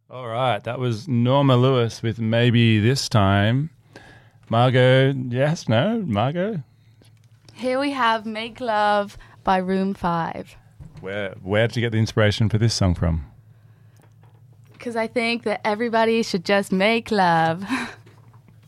All right, that was Norma Lewis with Maybe This Time. Margot, yes, no? Margot? Here we have Make Love by Room 5. Where did you get the inspiration for this song from? Because I think that everybody should just make love.